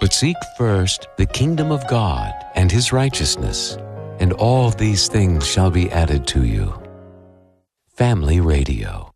But seek first the kingdom of God and His righteousness, and all these things shall be added to you. Family Radio.